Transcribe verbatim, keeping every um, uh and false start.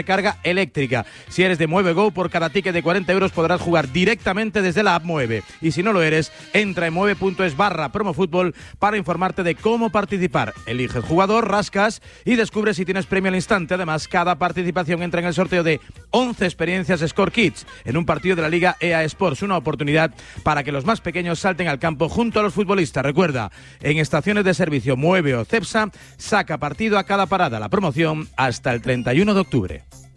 carga eléctrica. Si eres de MueveGo, por cada ticket de cuarenta euros podrás jugar directamente desde la app Mueve. Y si no lo eres, entra en mueve punto es barra promofútbol para informarte de cómo participar. Eliges jugador, rascas y descubres si tienes premio al instante. Además, cada participación entra en el sorteo de once experiencias Score Kids en un partido de la Liga E A Sports. Una oportunidad para que los más pequeños salten al campo junto a los futbolistas. Recuerda, en estaciones de servicio Mueve o Cepsa, saca partido a cada parada. La promoción hasta el treinta y uno de octubre.